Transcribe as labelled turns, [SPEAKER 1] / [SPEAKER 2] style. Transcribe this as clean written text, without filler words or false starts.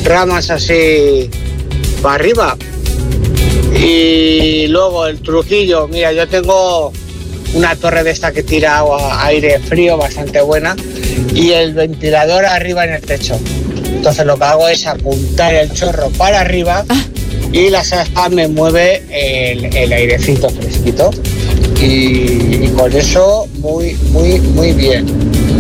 [SPEAKER 1] ramas así para arriba. Y luego el truquillo, mira, yo tengo una torre de esta que tira aire frío bastante buena y el ventilador arriba en el techo. Entonces lo que hago es apuntar el chorro para arriba y la aspa me mueve el airecito fresquito. Y con eso muy bien.